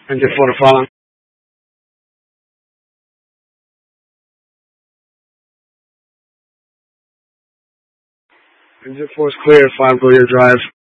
Engine 4 to follow. Engine 4 is clear, 5 Goodyear Drive.